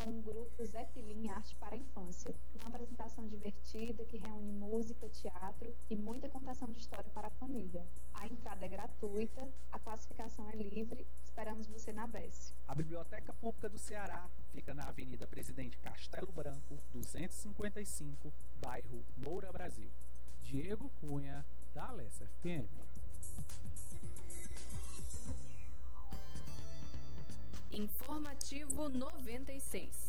com o grupo Zé Pilim Arte para a Infância. Uma apresentação divertida que reúne música, teatro e muita contação de história para a família. A entrada é gratuita, a classificação é livre. Esperamos você na BES. A Biblioteca Pública do Ceará fica na Avenida Presidente Castelo Branco, 255, bairro Moura Brasil. Diego Cunha, da Alessa FM. Informativo 96.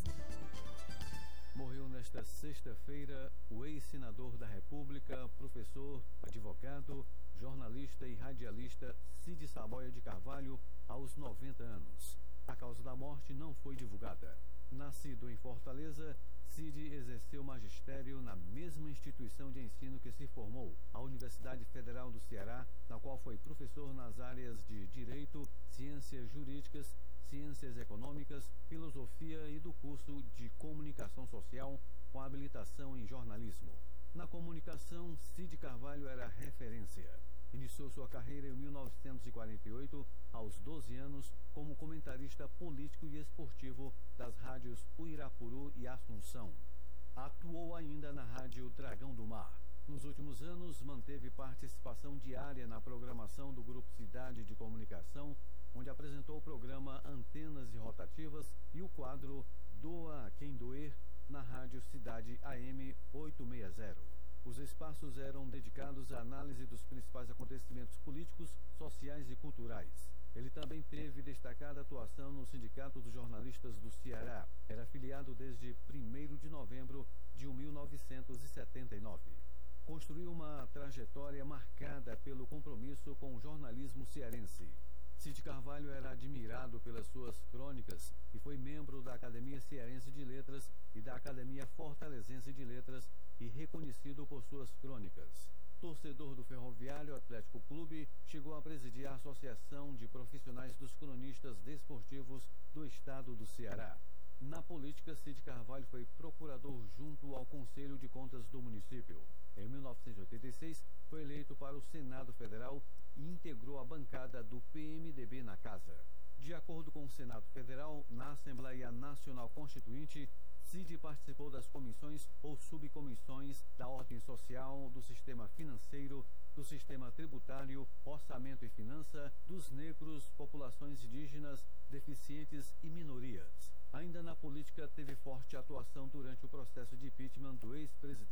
Morreu nesta sexta-feira o ex-senador da República, professor, advogado, jornalista e radialista Cid Saboia de Carvalho, aos 90 anos. A causa da morte não foi divulgada. Nascido em Fortaleza, Cid exerceu magistério na mesma instituição de ensino que se formou, a Universidade Federal do Ceará, na qual foi professor nas áreas de Direito, Ciências Jurídicas, Ciências Econômicas, Filosofia e do curso de Comunicação Social, com habilitação em jornalismo. Na comunicação, Cid Carvalho era referência. Iniciou sua carreira em 1948, aos 12 anos, como comentarista político e esportivo das rádios Uirapuru e Assunção. Atuou ainda na rádio Dragão do Mar. Nos últimos anos, manteve participação diária na programação do Grupo Cidade de Comunicação, onde apresentou o programa Antenas e Rotativas e o quadro Doa a Quem Doer, na rádio Cidade AM 860. Os espaços eram dedicados à análise dos principais acontecimentos políticos, sociais e culturais. Ele também teve destacada atuação no Sindicato dos Jornalistas do Ceará. Era afiliado desde 1º de novembro de 1979. Construiu uma trajetória marcada pelo compromisso com o jornalismo cearense. Cid Carvalho era admirado pelas suas crônicas e foi membro da Academia Cearense de Letras e da Academia Fortalezense de Letras e reconhecido por suas crônicas. Torcedor do Ferroviário Atlético Clube, chegou a presidir a Associação de Profissionais dos Cronistas Desportivos do Estado do Ceará. Na política, Cid Carvalho foi procurador junto ao Conselho de Contas do município. Em 1986, foi eleito para o Senado Federal e integrou a bancada do PMDB na casa. De acordo com o Senado Federal, na Assembleia Nacional Constituinte, Cid participou das comissões ou subcomissões da ordem social, do sistema financeiro, do sistema tributário, orçamento e finança, dos negros, populações indígenas, deficientes e minorias. Ainda na política, teve forte atuação durante o processo de impeachment do ex-presidente